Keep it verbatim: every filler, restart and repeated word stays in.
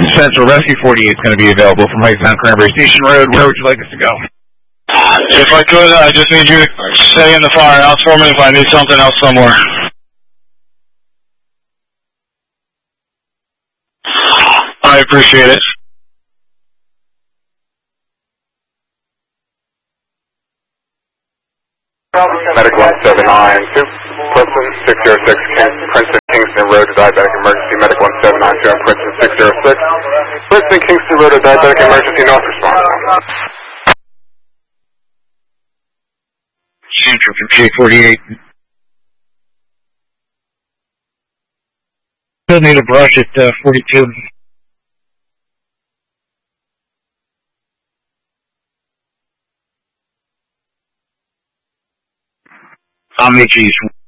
Central Rescue forty-eight is going to be available from Hightstown Cranberry Station Road. Where would you like us to go? If I could, I just need you to stay in the firehouse for me if I need something else somewhere. I appreciate it. Medic one seven nine two, Princeton six zero six, King, Princeton Kingston Road, diabetic emergency. Medic one seven nine two, Princeton six zero six, Princeton Kingston Road, diabetic emergency. North response. Central from K forty-eight. Still need a brush at uh, forty-two. I'm H E's